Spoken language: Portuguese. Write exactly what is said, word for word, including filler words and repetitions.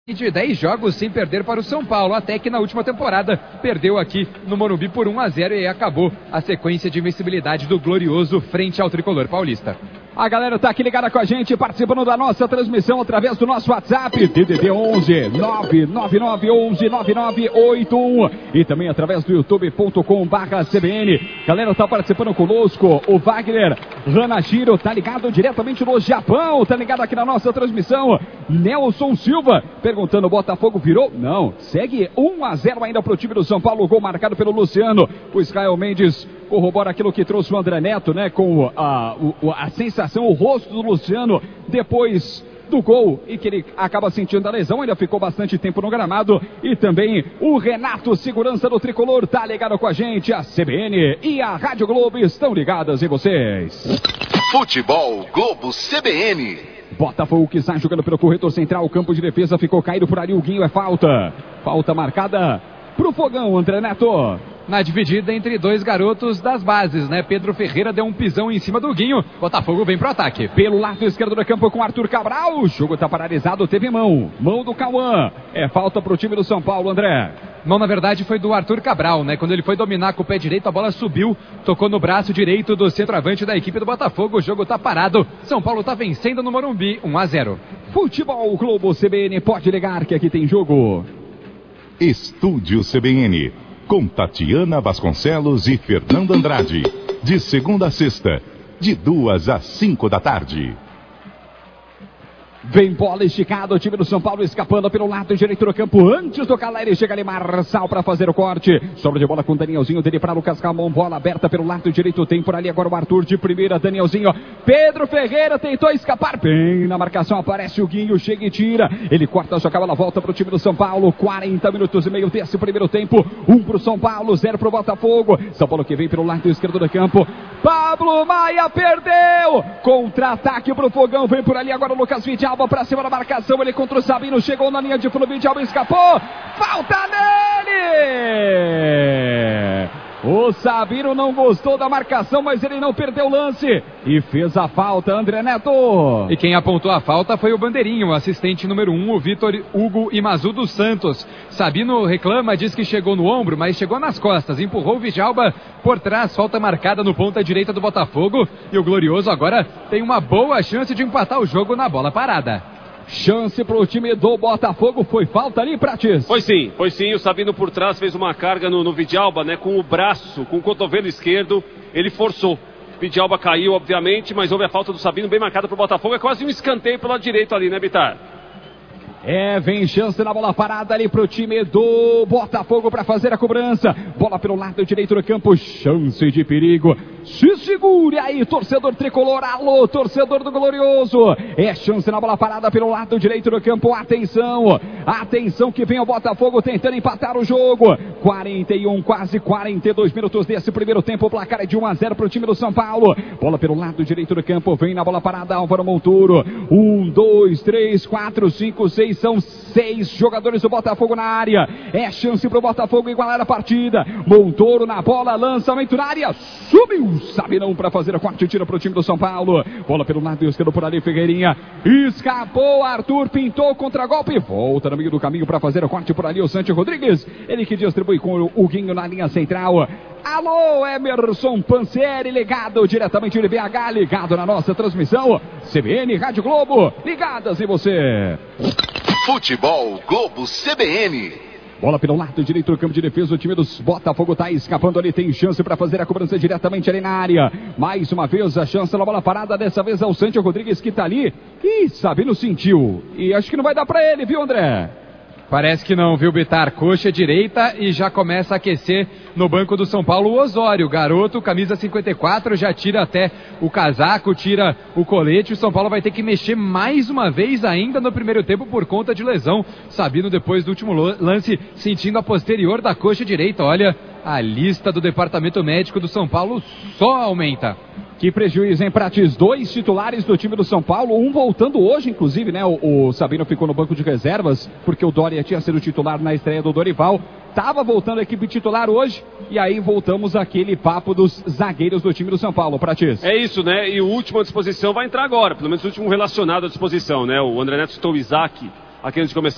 De dez jogos sem perder para o São Paulo, até que na última temporada perdeu aqui no Morumbi por um a zero e acabou a sequência de invencibilidade do Glorioso frente ao Tricolor Paulista. A galera tá aqui ligada com a gente, participando da nossa transmissão através do nosso WhatsApp, D D D onze nove nove nove onze nove nove oito um, e também através do youtube ponto com barra C B N. Galera tá participando conosco, o Wagner Ranashiro tá ligado diretamente no Japão, tá ligado aqui na nossa transmissão. Nelson Silva perguntando, Botafogo virou? Não, segue um a zero ainda pro time do São Paulo, gol marcado pelo Luciano. O Israel Mendes corrobora aquilo que trouxe o André Neto, né, com a, a, a sensação, o rosto do Luciano depois do gol e que ele acaba sentindo a lesão, ainda ficou bastante tempo no gramado. E também o Renato, segurança do Tricolor, tá ligado com a gente. A C B N e a Rádio Globo estão ligadas em vocês. Futebol Globo C B N. Botafogo que está jogando pelo corredor central, o campo de defesa ficou caído por ali, o Guinho, é falta. Falta marcada pro Fogão, André Neto. Na dividida entre dois garotos das bases, né? Pedro Ferreira deu um pisão em cima do Guinho. Botafogo vem pro ataque. Pelo lado esquerdo do campo com Arthur Cabral. O jogo tá paralisado, teve mão. Mão do Cauã. É falta pro time do São Paulo, André. Mão, na verdade, foi do Arthur Cabral, né? Quando ele foi dominar com o pé direito, a bola subiu, tocou no braço direito do centroavante da equipe do Botafogo. O jogo tá parado. São Paulo tá vencendo no Morumbi, um a zero. Futebol Globo C B N, pode ligar que aqui tem jogo. Estúdio C B N, com Tatiana Vasconcelos e Fernando Andrade, de segunda a sexta, de duas às cinco da tarde. Vem bola esticada, o time do São Paulo escapando pelo lado direito do campo. Antes do Caleri, chega ali Marçal para fazer o corte. Sobra de bola com o Danielzinho, dele para Lucas Ramon. Bola aberta pelo lado direito, tem por ali agora o Arthur de primeira, Danielzinho. Pedro Ferreira tentou escapar, bem na marcação, aparece o Guinho, chega e tira. Ele corta, só acaba, ela volta para o time do São Paulo. quarenta minutos e meio desse primeiro tempo. Um para o São Paulo, zero para o Botafogo. São Paulo que vem pelo lado esquerdo do campo. Pablo Maia perdeu. Contra-ataque para o Fogão, vem por ali agora o Lucas Vidal. Pra cima da marcação, ele contra o Sabino, chegou na linha de fundo, Vidal escapou, falta nele! O Sabino não gostou da marcação, mas ele não perdeu o lance e fez a falta, André Neto. E quem apontou a falta foi o bandeirinho, o assistente número um, o Vitor Hugo Imazu dos Santos. Sabino reclama, diz que chegou no ombro, mas chegou nas costas, empurrou o Vidalba por trás, falta marcada no ponta direita do Botafogo, e o Glorioso agora tem uma boa chance de empatar o jogo na bola parada. Chance pro time do Botafogo, foi falta ali, Prates? Foi sim, foi sim, o Sabino por trás fez uma carga no, no Vidalba, né, com o braço, com o cotovelo esquerdo, ele forçou. Vidalba caiu, obviamente, mas houve a falta do Sabino bem marcada pro Botafogo, é quase um escanteio pelo lado direito ali, né, Bitar? É, vem chance na bola parada ali pro time do Botafogo para fazer a cobrança. Bola pelo lado direito do campo, chance de perigo. Se segure aí, torcedor tricolor, alô, torcedor do Glorioso. É chance na bola parada pelo lado direito do campo, atenção. Atenção que vem o Botafogo tentando empatar o jogo. quarenta e um, quase quarenta e dois minutos desse primeiro tempo, o placar é de um a zero pro time do São Paulo. Bola pelo lado direito do campo, vem na bola parada Álvaro Monturo. Um, dois, três, quatro, cinco, seis, são seis jogadores do Botafogo na área. É chance pro Botafogo igualar a partida. Montoro na bola, lançamento na área, subiu, sabe não para fazer a corte, tira pro time do São Paulo. Bola pelo lado esquerdo por ali, Figueirinha escapou, Arthur pintou contra-golpe, volta no meio do caminho para fazer a corte por ali o Santi Rodrigues, ele que distribui com o Guinho na linha central. Alô, Emerson Pansieri, ligado diretamente de B H, ligado na nossa transmissão, C B N, Rádio Globo, ligadas em você. Futebol Globo C B N. Bola pelo lado direito do campo de defesa, o time dos Botafogo tá escapando ali, tem chance para fazer a cobrança diretamente ali na área. Mais uma vez a chance na bola parada, dessa vez é o Santi Rodrigues que tá ali. Ih, Sabino sentiu, e acho que não vai dar para ele, viu, André? Parece que não, viu, Bitar? Coxa direita e já começa a aquecer no banco do São Paulo o Osório. Garoto, camisa cinquenta e quatro, já tira até o casaco, tira o colete. O São Paulo vai ter que mexer mais uma vez ainda no primeiro tempo por conta de lesão. Sabino, depois do último lance, sentindo a posterior da coxa direita. Olha, a lista do departamento médico do São Paulo só aumenta. Que prejuízo, hein, Prates? Dois titulares do time do São Paulo, um voltando hoje, inclusive, né? O, o Sabino ficou no banco de reservas, porque o Dória tinha sido titular na estreia do Dorival. Tava voltando a equipe titular hoje, e aí voltamos àquele papo dos zagueiros do time do São Paulo, Prates. É isso, né? E o último à disposição vai entrar agora, pelo menos o último relacionado à disposição, né? O André Neto citou o Isaac, aqui antes de começar.